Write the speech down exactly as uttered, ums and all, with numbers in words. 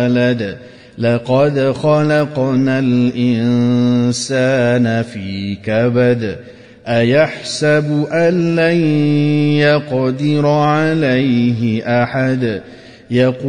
ولد لقد خلقنا الإنسان في كبد أيحسب أن لن يقدر عليه أحد يقول